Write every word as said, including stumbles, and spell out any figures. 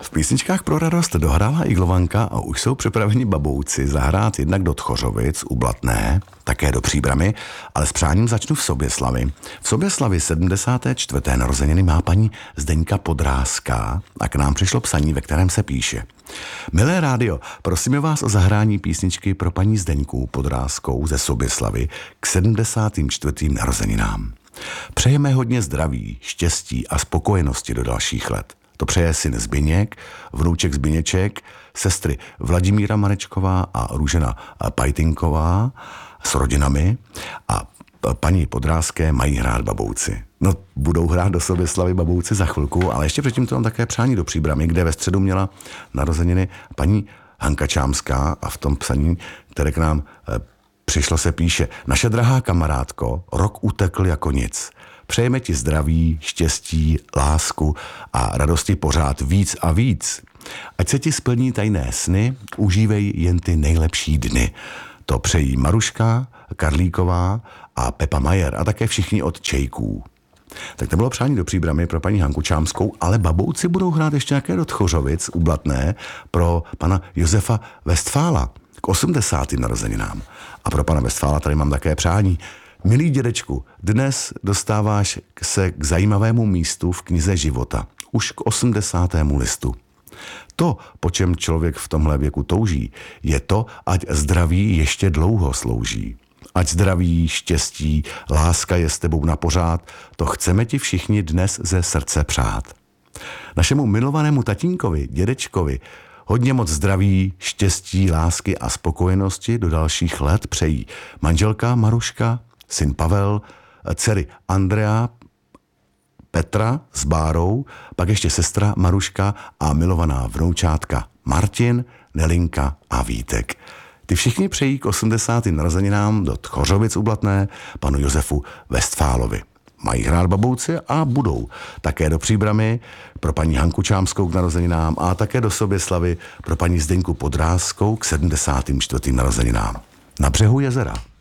V písničkách pro radost dohrála Iglovanka a už jsou připraveni babouci zahrát jednak do Tchořovic u Blatné, také do Příbramy, ale s přáním začnu v Soběslavi. V Soběslavi sedmdesáté čtvrté narozeniny má paní Zdeňka Podrázká a k nám přišlo psaní, ve kterém se píše: Milé rádio, prosíme vás o zahrání písničky pro paní Zdeňku Podrázkou ze Soběslavy k sedmdesátým čtvrtým narozeninám. Přejeme hodně zdraví, štěstí a spokojenosti do dalších let. To přeje syn Zbyněk, vnouček Zbyněček, sestry Vladimíra Marečková a Růžena Pajtinková s rodinami a paní Podrázké mají hrát babouci. No, budou hrát do Soběslavy babouci za chvilku, ale ještě předtím to mám také přání do Příbramy, kde ve středu měla narozeniny paní Hanka Čámská a v tom psaní, které k nám e, přišlo, se píše: Naše drahá kamarádko, rok utekl jako nic. Přejeme ti zdraví, štěstí, lásku a radosti pořád víc a víc. Ať se ti splní tajné sny, užívej jen ty nejlepší dny. To přejí Maruška, Karlíková a Pepa Majer a také všichni od Čejků. Tak to bylo přání do Příbramy pro paní Hanku Čámskou, ale babouci budou hrát ještě nějaké do Tchořovic u Blatné pro pana Josefa Westfála k osmdesátým narozeninám. A pro pana Westfála tady mám také přání. Milý dědečku, dnes dostáváš se k zajímavému místu v knize života, už k osmdesátému listu. To, po čem člověk v tomhle věku touží, je to, ať zdraví ještě dlouho slouží. Ať zdraví, štěstí, láska je s tebou na pořád, to chceme ti všichni dnes ze srdce přát. Našemu milovanému tatínkovi, dědečkovi, hodně moc zdraví, štěstí, lásky a spokojenosti do dalších let přejí manželka Maruška, syn Pavel, dcery Andrea, Petra s Bárou, pak ještě sestra Maruška a milovaná vnoučátka Martin, Nelinka a Vítek. Ty všichni přejí k osmdesátým narozeninám do Tchořovic u Blatné panu Josefu Westfálovi. Mají hrát babouci a budou také do Příbramy pro paní Hanku Čámskou k narozeninám a také do Soběslavy pro paní Zdeňku Podrázkou k sedmdesátým čtvrtým narozeninám. Na břehu jezera.